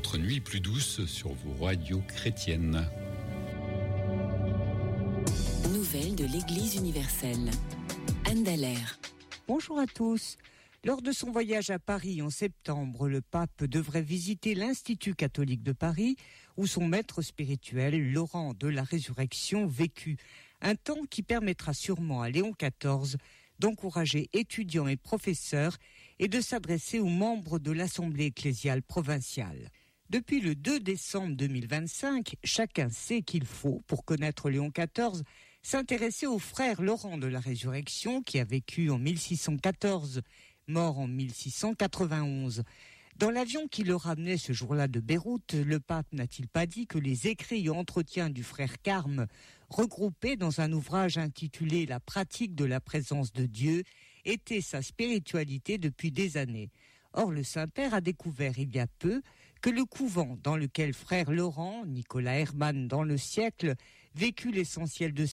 votre nuit plus douce sur vos radios chrétiennes. Nouvelles de l'Église universelle. Anne Dallaire. Bonjour à tous. Lors de son voyage à Paris en septembre, le pape devrait visiter l'Institut catholique de Paris, où son maître spirituel, Laurent de la Résurrection, vécut. Un temps qui permettra sûrement à Léon XIV d'encourager étudiants et professeurs et de s'adresser aux membres de l'Assemblée ecclésiale provinciale. Depuis le 2 décembre 2025, chacun sait qu'il faut, pour connaître Léon XIV, s'intéresser au frère Laurent de la Résurrection, qui a vécu en 1614, mort en 1691. Dans l'avion qui le ramenait ce jour-là de Beyrouth, le pape n'a-t-il pas dit que les écrits et entretiens du frère Carme, regroupés dans un ouvrage intitulé « La pratique de la présence de Dieu », étaient sa spiritualité depuis des années. Or, le Saint-Père a découvert il y a peu que le couvent dans lequel frère Laurent, Nicolas Hermann dans le siècle, vécut l'essentiel de